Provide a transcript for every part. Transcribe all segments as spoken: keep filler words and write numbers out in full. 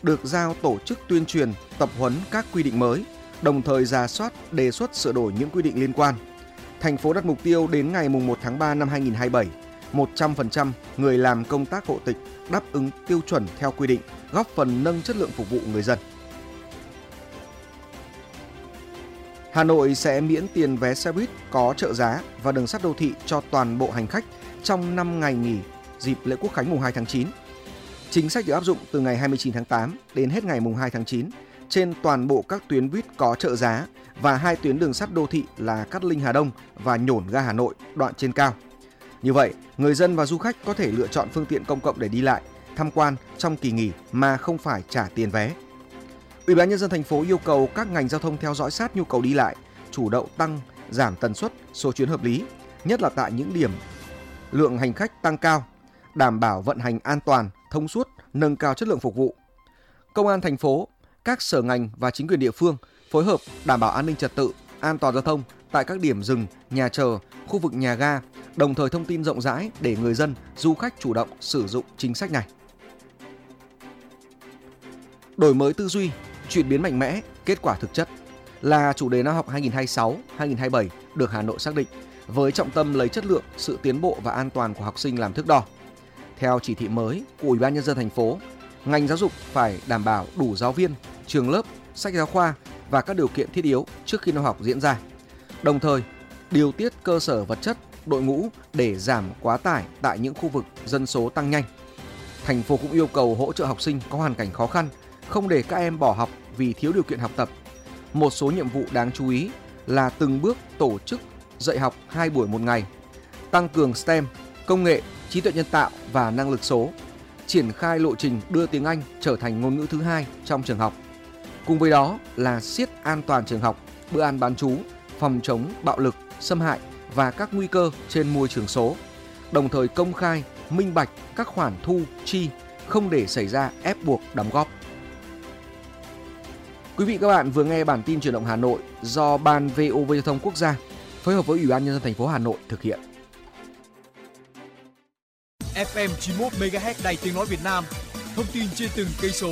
được giao tổ chức tuyên truyền, tập huấn các quy định mới, đồng thời rà soát, đề xuất sửa đổi những quy định liên quan. Thành phố đặt mục tiêu đến ngày mùng một tháng ba năm hai nghìn không trăm hai mươi bảy, một trăm phần trăm người làm công tác hộ tịch đáp ứng tiêu chuẩn theo quy định, góp phần nâng chất lượng phục vụ người dân. Hà Nội sẽ miễn tiền vé xe buýt có trợ giá và đường sắt đô thị cho toàn bộ hành khách trong năm ngày nghỉ dịp lễ Quốc khánh mùng hai tháng chín. Chính sách được áp dụng từ ngày hai mươi chín tháng tám đến hết ngày mùng hai tháng chín trên toàn bộ các tuyến buýt có trợ giá và hai tuyến đường sắt đô thị là Cát Linh Hà Đông và Nhổn ga Hà Nội đoạn trên cao. Như vậy, người dân và du khách có thể lựa chọn phương tiện công cộng để đi lại, tham quan trong kỳ nghỉ mà không phải trả tiền vé. Ủy ban nhân dân thành phố yêu cầu các ngành giao thông theo dõi sát nhu cầu đi lại, chủ động tăng, giảm tần suất, số chuyến hợp lý, nhất là tại những điểm lượng hành khách tăng cao, đảm bảo vận hành an toàn, thông suốt, nâng cao chất lượng phục vụ. Công an thành phố, các sở ngành và chính quyền địa phương phối hợp đảm bảo an ninh trật tự, an toàn giao thông tại các điểm dừng, nhà chờ, khu vực nhà ga, đồng thời thông tin rộng rãi để người dân, du khách chủ động sử dụng chính sách này. Đổi mới tư duy, chuyển biến mạnh mẽ, kết quả thực chất là chủ đề năm học hai nghìn không trăm hai mươi sáu hai nghìn không trăm hai mươi bảy được Hà Nội xác định, với trọng tâm lấy chất lượng, sự tiến bộ và an toàn của học sinh làm thước đo. Theo chỉ thị mới của Ủy ban nhân dân thành phố, ngành giáo dục phải đảm bảo đủ giáo viên, trường lớp, sách giáo khoa và các điều kiện thiết yếu trước khi năm học diễn ra. Đồng thời, điều tiết cơ sở vật chất, đội ngũ để giảm quá tải tại những khu vực dân số tăng nhanh. Thành phố cũng yêu cầu hỗ trợ học sinh có hoàn cảnh khó khăn, không để các em bỏ học vì thiếu điều kiện học tập. Một số nhiệm vụ đáng chú ý là từng bước tổ chức dạy học hai buổi một ngày, tăng cường ét tê e em, công nghệ, trí tuệ nhân tạo và năng lực số, triển khai lộ trình đưa tiếng Anh trở thành ngôn ngữ thứ hai trong trường học. Cùng với đó là siết an toàn trường học, bữa ăn bán trú, phòng chống bạo lực, xâm hại và các nguy cơ trên môi trường số, đồng thời công khai, minh bạch các khoản thu, chi, không để xảy ra ép buộc đóng góp. Quý vị các bạn vừa nghe bản tin chuyển động Hà Nội do Ban vê o vê Giao thông Quốc gia phối hợp với Ủy ban nhân dân thành phố Hà Nội thực hiện. ép em chín mươi mốt mê ga héc Đài Tiếng nói Việt Nam, thông tin trên từng cây số.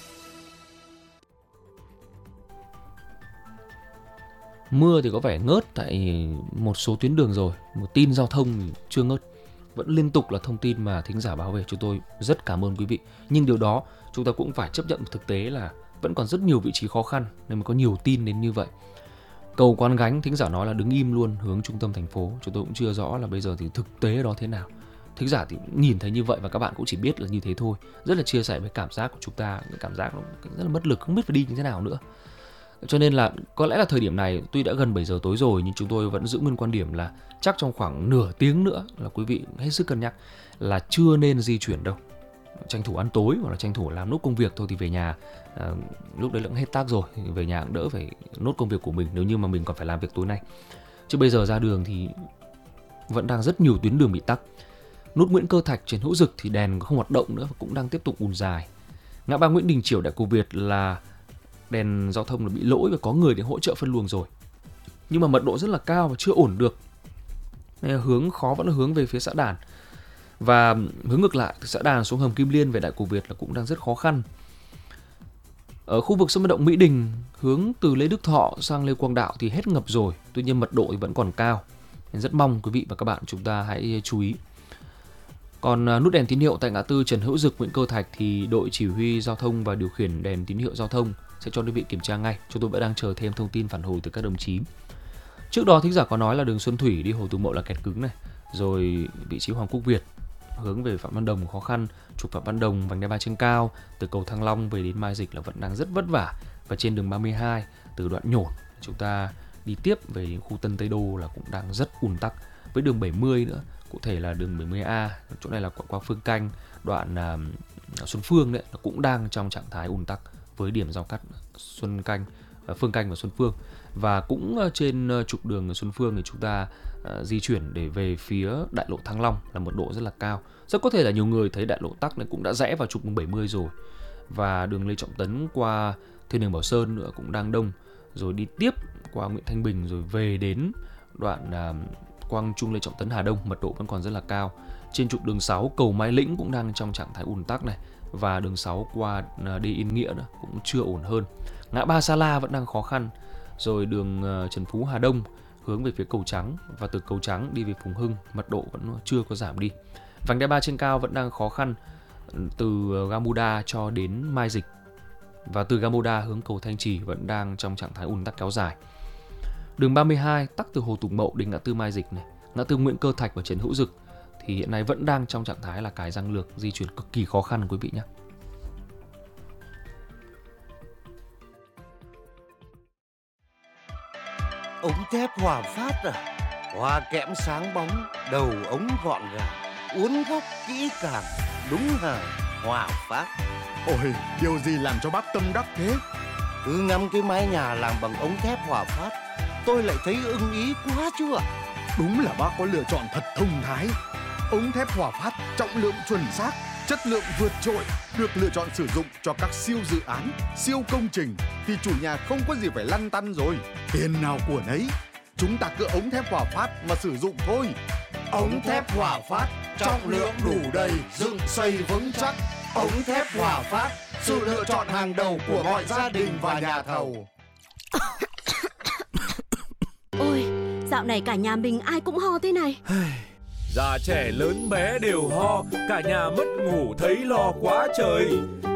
Mưa thì có vẻ ngớt tại một số tuyến đường rồi, một tin giao thông thì chưa ngớt. Vẫn liên tục là thông tin mà thính giả báo về, chúng tôi rất cảm ơn quý vị. Nhưng điều đó chúng ta cũng phải chấp nhận thực tế là vẫn còn rất nhiều vị trí khó khăn nên mới có nhiều tin đến như vậy. Cầu Quán Gánh, thính giả nói là đứng im luôn hướng trung tâm thành phố. Chúng tôi cũng chưa rõ là bây giờ thì thực tế đó thế nào. Thính giả thì nhìn thấy như vậy và các bạn cũng chỉ biết là như thế thôi. Rất là chia sẻ với cảm giác của chúng ta, cái cảm giác nó rất là mất lực, không biết phải đi như thế nào nữa. Cho nên là có lẽ là thời điểm này tuy đã gần bảy giờ tối rồi nhưng chúng tôi vẫn giữ nguyên quan điểm là chắc trong khoảng nửa tiếng nữa là quý vị hết sức cân nhắc là chưa nên di chuyển đâu. Tranh thủ ăn tối hoặc là tranh thủ làm nốt công việc thôi thì về nhà, à, lúc đấy cũng hết tác rồi thì về nhà cũng đỡ phải nốt công việc của mình nếu như mà mình còn phải làm việc tối nay. Chứ bây giờ ra đường thì vẫn đang rất nhiều tuyến đường bị tắc. Nút Nguyễn Cơ Thạch trên Hữu Dực thì đèn không hoạt động nữa và cũng đang tiếp tục ùn dài. Ngã ba Nguyễn Đình Chiểu Đại Cổ Việt là đèn giao thông là bị lỗi và có người để hỗ trợ phân luồng rồi. Nhưng mà mật độ rất là cao và chưa ổn được. Nên là hướng khó vẫn là hướng về phía xã Đàn. Và hướng ngược lại từ xã Đàn xuống hầm Kim Liên về Đại Cổ Việt là cũng đang rất khó khăn. Ở khu vực sân vận động Mỹ Đình hướng từ Lê Đức Thọ sang Lê Quang Đạo thì hết ngập rồi, tuy nhiên mật độ thì vẫn còn cao. Nên rất mong quý vị và các bạn chúng ta hãy chú ý. Còn nút đèn tín hiệu tại ngã tư Trần Hữu Dực Nguyễn Cơ Thạch thì đội chỉ huy giao thông và điều khiển đèn tín hiệu giao thông sẽ cho đơn vị kiểm tra ngay. Chúng tôi vẫn đang chờ thêm thông tin phản hồi từ các đồng chí. Trước đó thính giả có nói là đường Xuân Thủy đi Hồ Tùng Mậu là kẹt cứng này, rồi vị trí Hoàng Quốc Việt hướng về Phạm Văn Đồng khó khăn, trục Phạm Văn Đồng vành đai ba trên cao từ cầu Thăng Long về đến Mai Dịch là vẫn đang rất vất vả. Và trên đường ba mươi hai từ đoạn Nhổn chúng ta đi tiếp về đến khu Tân Tây Đô là cũng đang rất ùn tắc, với đường bảy mươi nữa, cụ thể là đường bảy mươi A, chỗ này là qua Phương Canh, đoạn uh, Xuân Phương đấy, nó cũng đang trong trạng thái ùn tắc với điểm giao cắt Xuân Canh, uh, Phương Canh và Xuân Phương. Và cũng uh, trên uh, trục đường Xuân Phương thì chúng ta uh, di chuyển để về phía đại lộ Thăng Long là mật độ rất là cao. Rất có thể là nhiều người thấy đại lộ tắc này cũng đã rẽ vào trục đường bảy mươi rồi. Và đường Lê Trọng Tấn qua Thiên Đường Bảo Sơn nữa cũng đang đông, rồi đi tiếp qua Nguyễn Thanh Bình rồi về đến đoạn uh, Quang Trung Lê Trọng Tấn Hà Đông, mật độ vẫn còn rất là cao. Trên trục đường sáu cầu Mai Lĩnh cũng đang trong trạng thái ùn tắc này, và đường sáu qua đi Yên Nghĩa nữa cũng chưa ổn hơn. Ngã ba Sa La vẫn đang khó khăn, rồi đường Trần Phú Hà Đông hướng về phía Cầu Trắng và từ Cầu Trắng đi về Phùng Hưng mật độ vẫn chưa có giảm đi. Vành đai ba trên cao vẫn đang khó khăn từ Gamuda cho đến Mai Dịch, và từ Gamuda hướng cầu Thanh Trì vẫn đang trong trạng thái ùn tắc kéo dài. Đường ba mươi hai tắc từ Hồ Tùng Mậu đến ngã tư Mai Dịch này, ngã tư Nguyễn Cơ Thạch và Trần Hữu Dực thì hiện nay vẫn đang trong trạng thái là cài răng lược, di chuyển cực kỳ khó khăn quý vị nhé. Ống thép Hòa Phát à? Hoa kẽm sáng bóng, đầu ống gọn gàng, uốn góc kỹ càng, đúng hàng Hòa Phát. Ôi, điều gì làm cho bác tâm đắc thế? Cứ ngắm cái mái nhà làm bằng ống thép Hòa Phát, tôi lại thấy ưng ý quá chứ ạ. Đúng là bác có lựa chọn thật thông thái. Ống thép Hòa Phát trọng lượng chuẩn xác, chất lượng vượt trội, được lựa chọn sử dụng cho các siêu dự án, siêu công trình thì chủ nhà không có gì phải lăn tăn rồi. Tiền nào của nấy, chúng ta cứ ống thép Hòa Phát mà sử dụng thôi. Ống thép Hòa Phát, trọng lượng đủ đầy, dựng xây vững chắc. Ống thép Hòa Phát, sự lựa chọn hàng đầu của mọi gia đình và nhà thầu. Ôi, dạo này cả nhà mình ai cũng ho thế này. Già trẻ lớn bé đều ho, cả nhà mất ngủ thấy lo quá trời.